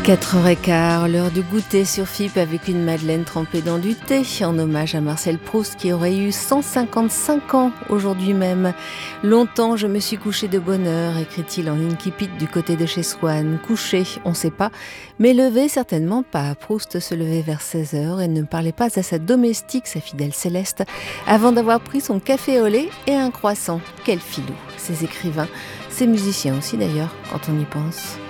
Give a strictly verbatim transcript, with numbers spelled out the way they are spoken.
quatre heures quinze, l'heure du goûter sur F I P avec une madeleine trempée dans du thé en hommage à Marcel Proust qui aurait eu cent cinquante-cinq ans aujourd'hui même. Longtemps je me suis couché de bonne heure, écrit-il en incipit du côté de chez Swann. Couché, on ne sait pas, mais levé certainement pas. Proust se levait vers seize heures et ne parlait pas à sa domestique, sa fidèle Céleste, avant d'avoir pris son café au lait et un croissant. Quel filou, ces écrivains, ces musiciens aussi d'ailleurs, quand on y pense.